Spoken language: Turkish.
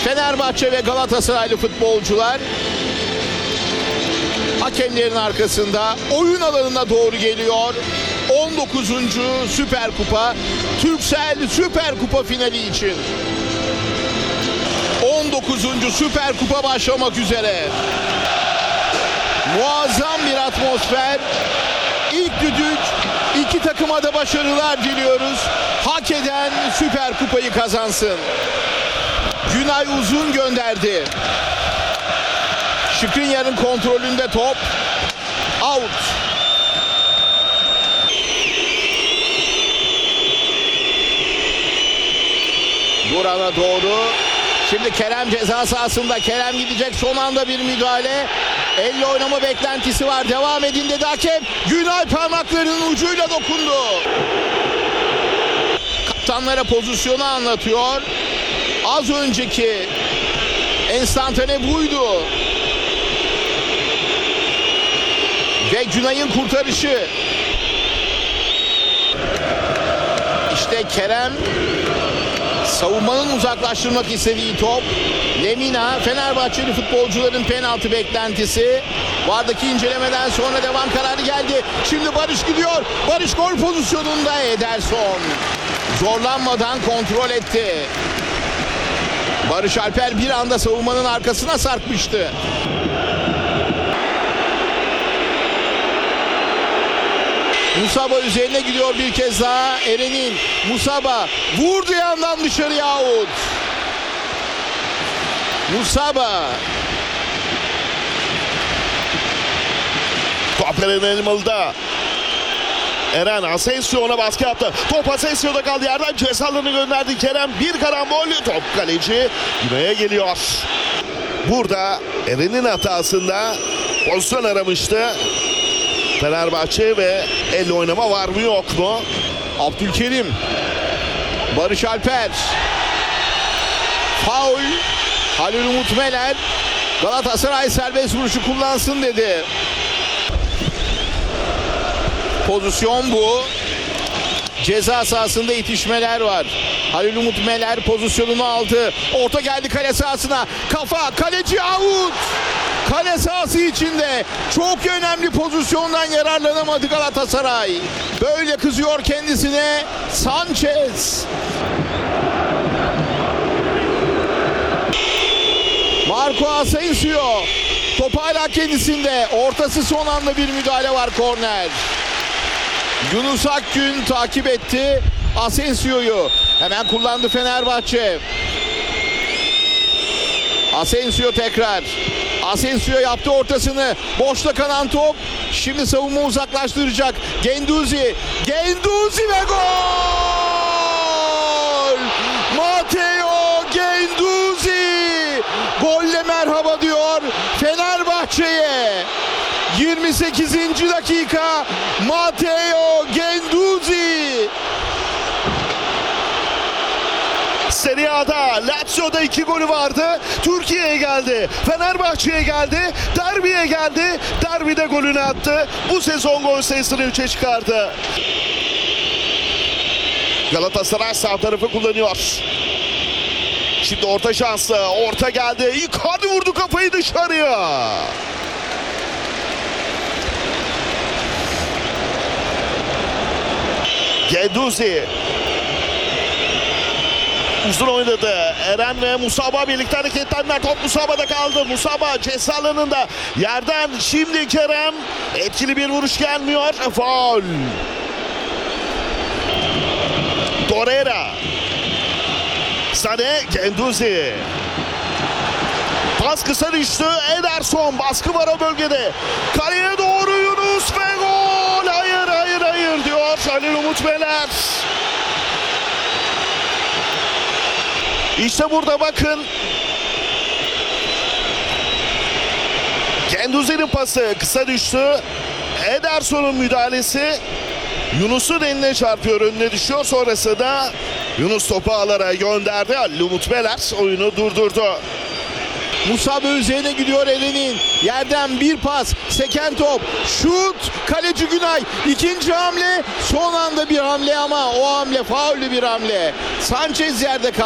Fenerbahçe ve Galatasaraylı futbolcular hakemlerin arkasında oyun alanına doğru geliyor. 19. Süper Kupa, Turkcell Süper Kupa finali için. 19. Süper Kupa başlamak üzere. Muazzam bir atmosfer. İlk düdük, iki takıma da başarılar diliyoruz. Hak eden Süper Kupayı kazansın. Günay Uzun gönderdi. Skriniar'ın kontrolünde top. Out. Duran'a doğru. Şimdi Kerem ceza sahasında. Kerem gidecek, son anda bir müdahale. Elle oynama beklentisi var. Devam edin dedi hakem. Günay parmaklarının ucuyla dokundu. Kaptanlara pozisyonu anlatıyor. Az önceki enstantane buydu. Ve Günay'ın kurtarışı. İşte Kerem. Savunmanın uzaklaştırmak istediği top. Lemina, Fenerbahçeli futbolcuların penaltı beklentisi. VAR'daki incelemeden sonra devam kararı geldi. Şimdi Barış gidiyor. Barış gol pozisyonunda. Ederson zorlanmadan kontrol etti. Barış Alper bir anda savunmanın arkasına sarkmıştı. Musaba üzerine gidiyor bir kez daha. Eren'in Musaba vurdu yandan dışarıya, out. Musaba. Top Eren Elmalı'da. Eren Asensio'na baskı yaptı. Top Asensio'da kaldı. Yerden cezalarını gönderdi Kerem. Bir karambol. Top kaleci Günay'a geliyor. Burada Eren'in hatasında pozisyon aramıştı Fenerbahçe ve elle oynama var mı yok mu? Abdülkerim. Barış Alper. Faul. Halil Umut Meler. Galatasaray serbest vuruşu kullansın dedi. Pozisyon bu. Ceza sahasında itişmeler var. Halil Umut Meler pozisyonunu aldı. Orta geldi kale sahasına. Kafa, kaleci out. Kale sahası içinde çok önemli pozisyondan yararlanamadı Galatasaray. Böyle kızıyor kendisine Sanchez. Marco Asensio. Top hala kendisinde. Ortası son anda bir müdahale var, korner. Yunus Akgün takip etti Asensio'yu. Hemen kullandı Fenerbahçe. Asensio tekrar. Asensio yaptı ortasını. Boşta kalan top. Şimdi savunma uzaklaştıracak. Guendouzi. Guendouzi ve gol! Matteo Guendouzi golle merhaba diyor Fenerbahçe'ye. 28. dakika. Matteo Guendouzi. Serie A'da Lazio'da 2 golü vardı. Türkiye'ye geldi. Fenerbahçe'ye geldi. Derbiye geldi. Derbide golünü attı. Bu sezon gol sayısını 3'e çıkardı. Galatasaray sağ tarafı kullanıyor. Şimdi orta şanslı. Orta geldi. Icardi vurdu kafayı dışarıya. Guendouzi. Uzun oynadı. Eren ve Musaba birlikte hareketlendiler. Top Musaba'da kaldı. Musaba ceza alanında. Yerden şimdi Kerem. Etkili bir vuruş gelmiyor. Faul. Torreira. Sane, Guendouzi. Pas kısa düştü. Ederson baskı var o bölgede. Kaleye doğru Yunus ve gol. Hayır hayır hayır diyor Halil Umut Meler. İşte burada bakın. Guendouzi'nin pası kısa düştü. Ederson'un müdahalesi Yunus'un eline çarpıyor, önüne düşüyor. Sonrasında Yunus topu ağlara gönderdi. Halil Umut Meler oyunu durdurdu. Musaba üzerine gidiyor Eren'in. Yerden bir pas. Seken top. Şut. Kaleci Günay. İkinci hamle. Son anda bir hamle ama o hamle faullü bir hamle. Sanchez yerde kaldı.